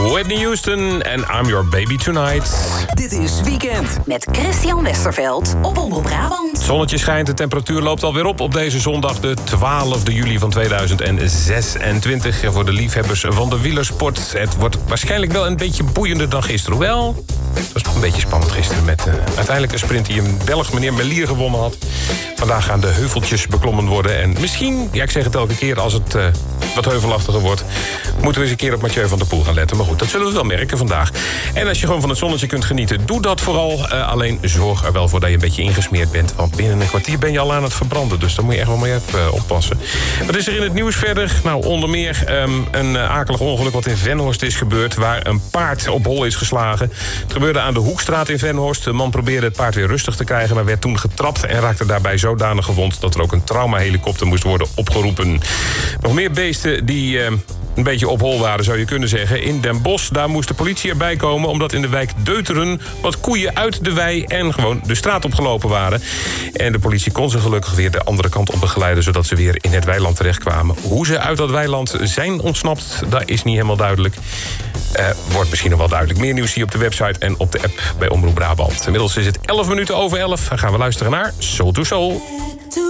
Whitney Houston en I'm Your Baby Tonight. Dit is Weekend. Met Christian Westerveld op Omroep Brabant. Het zonnetje schijnt, de temperatuur loopt alweer op deze zondag, de 12e juli van 2026. En voor de liefhebbers van de wielersport, het wordt waarschijnlijk wel een beetje boeiender dan gisteren. Hoewel, het was nog een beetje spannend gisteren met uiteindelijk een sprint die een Belg, meneer Melier, gewonnen had. Vandaag gaan de heuveltjes beklommen worden. En misschien, ja, ik zeg het elke keer als het wat heuvelachtiger wordt, moeten we eens een keer op Mathieu van der Poel gaan letten. Maar goed, dat zullen we wel merken vandaag. En als je gewoon van het zonnetje kunt genieten, doe dat vooral. Alleen zorg er wel voor dat je een beetje ingesmeerd bent. Want binnen een kwartier ben je al aan het verbranden. Dus daar moet je echt wel mee oppassen. Wat is er in het nieuws verder? Nou, onder meer een akelig ongeluk wat in Venhorst is gebeurd, waar een paard op hol is geslagen. Het gebeurde aan de Hoekstraat in Venhorst. De man probeerde het paard weer rustig te krijgen, maar werd toen getrapt en raakte daarbij zodanig gewond dat er ook een traumahelikopter moest worden opgeroepen. Nog meer beesten die een beetje op hol waren, zou je kunnen zeggen. In Den Bosch, daar moest de politie erbij komen, omdat in de wijk Deuteren wat koeien uit de wei en gewoon de straat opgelopen waren. En de politie kon ze gelukkig weer de andere kant op begeleiden, zodat ze weer in het weiland terechtkwamen. Hoe ze uit dat weiland zijn ontsnapt, dat is niet helemaal duidelijk. Wordt misschien nog wel duidelijk. Meer nieuws hier op de website en op de app bij Omroep Brabant. Inmiddels is het 11 minuten over 11. Dan gaan we luisteren naar Soul to Soul.